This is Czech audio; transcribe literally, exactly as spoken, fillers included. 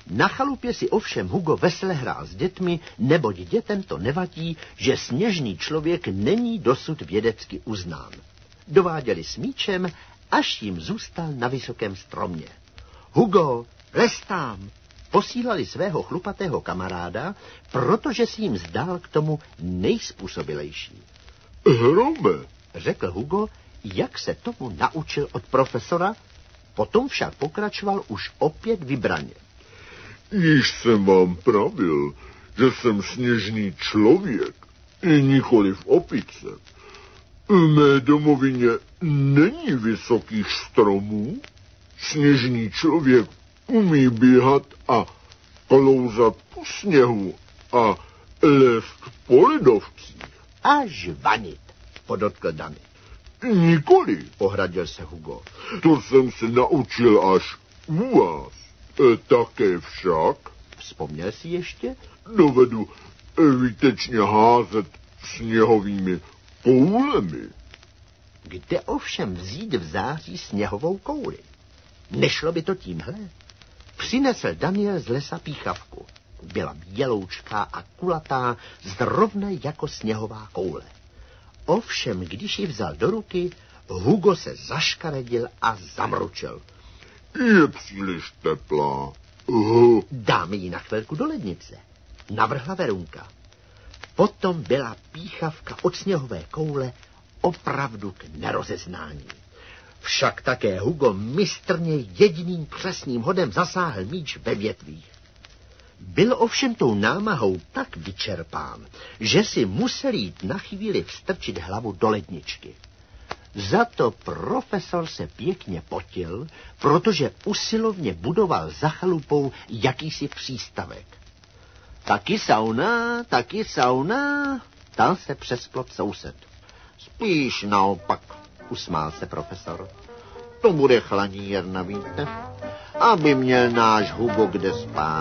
Na chalupě si ovšem Hugo vesele hrál s dětmi, neboť dětem to nevadí, že sněžný člověk není dosud vědecky uznán. Dováděli s míčem, až jim zůstal na vysokém stromě. Hugo, les tam! Posílali svého chlupatého kamaráda, protože si jim zdál k tomu nejspůsobilejší. Hrome, řekl Hugo, jak se tomu naučil od profesora, potom však pokračoval už opět vybraně. Již jsem vám pravil, že jsem sněžný člověk, i nikoliv opice. V mé domovině není vysokých stromů. Sněžný člověk umí běhat a klouzat po sněhu a lézt po ledovcích. A žvanit, podotkl Dany. Nikoli, ohradil se Hugo. To jsem se naučil až u vás. E, také však, vzpomněl si ještě, dovedu výtečně házet sněhovými koulemi. Kde ovšem vzít v září sněhovou kouli? Nešlo by to tímhle? Přinesl Daniel z lesa píchavku. Byla běloučká a kulatá, zrovna jako sněhová koule. Ovšem, když ji vzal do ruky, Hugo se zaškaredil a zamručil. Je příliš teplá. Uh. Dáme ji na chvilku do lednice, navrhla Verunka. Potom byla píchavka od sněhové koule opravdu k nerozeznání. Však také Hugo mistrně jediným přesným hodem zasáhl míč ve větvích. Byl ovšem tou námahou tak vyčerpán, že si musel jít na chvíli vstrčit hlavu do ledničky. Za to profesor se pěkně potil, protože usilovně budoval za chalupou jakýsi přístavek. Taky sauna, taky sauna, tam se přesplot soused. Spíš naopak, usmál se profesor. To bude chladírna, víte, aby měl náš Hugo kde spát.